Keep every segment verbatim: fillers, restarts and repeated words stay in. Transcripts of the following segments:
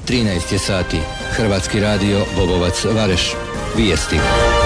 trinaest je sati. Hrvatski radio Bobovac Vareš. Vijesti.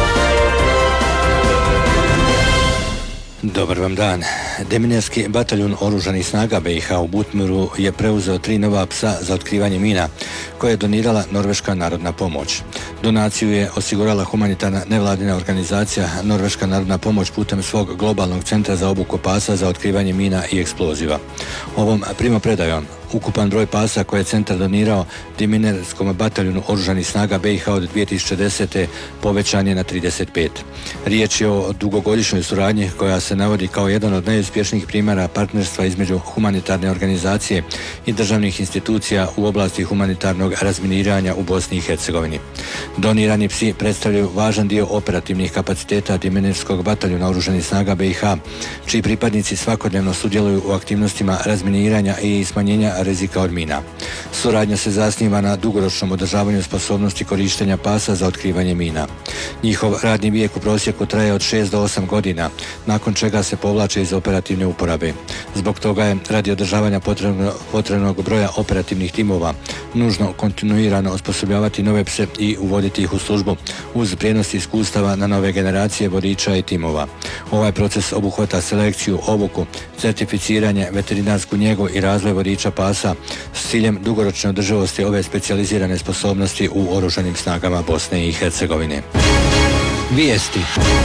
Dobar vam dan. Deminerski bataljun oružanih snaga B i H u Butmiru je preuzeo tri nova psa za otkrivanje mina koje je donirala Norveška narodna pomoć. Donaciju je osigurala humanitarna nevladina organizacija Norveška narodna pomoć putem svog globalnog centra za obuku pasa za otkrivanje mina i eksploziva. Ovom primopredajom ukupan broj pasa koje je centar donirao Deminerskom bataljunu oružanih snaga B i H od dvije tisuće desete povećan je na trideset pet. Riječ je o dugogodišnjoj suradnji koja se navodi kao jedan od najuspješnijih primjera partnerstva između humanitarne organizacije i državnih institucija u oblasti humanitarnog razminiranja u Bosni i Hercegovini. Donirani psi predstavljaju važan dio operativnih kapaciteta Deminerskog bataljuna oružanih snaga B i H, čiji pripadnici svakodnevno sudjeluju u aktivnostima razminiranja i smanjenja rizika od mina. Suradnja se zasniva na dugoročnom održavanju sposobnosti korištenja pasa za otkrivanje mina. Njihov radni vijek u prosjeku traje od šest do osam godina, nakon čega se povlače iz operativne uporabe. Zbog toga je radi održavanja potrebno, potrebnog broja operativnih timova nužno kontinuirano osposobljavati nove pse i uvoditi ih u službu uz prijenos iskustava na nove generacije vodiča i timova. Ovaj proces obuhvata selekciju, obuku, certificiranje, veterinarsku njegu i razvoj vodiča pasa s ciljem dugoročne održivosti ove specijalizirane sposobnosti u oružanim snagama Bosne i Hercegovine. Vijesti.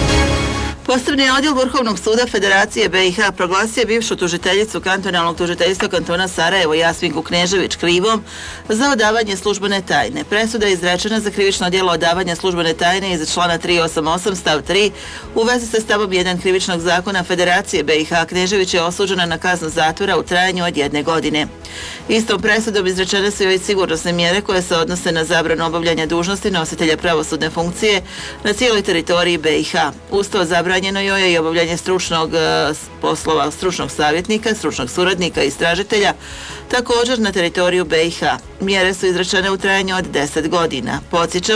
Posebni odjel Vrhovnog suda Federacije B i H proglasio je bivšu tužiteljicu kantonalnog tužiteljstva kantona Sarajevo Jasminku Knežević krivom za odavanje službene tajne. Presuda je izrečena za krivično djelo odavanja službene tajne iz člana tristo osamdeset osam stav tri u vezi sa stavom jedan krivičnog zakona Federacije B i H. Knežević je osuđena na kaznu zatvora u trajanju od jedne godine. Istom presudom izrečene su joj sigurnosne mjere koje se odnose na zabranu obavljanja dužnosti nositelja pravosudne funkcije na cijeloj teritoriji B i H. Uz to zabranjeno joj je i obavljanje stručnog poslova stručnog savjetnika, stručnog suradnika i istražitelja, također na teritoriju B i H. Mjere su izrečene u trajanju od deset godina. Podsjećam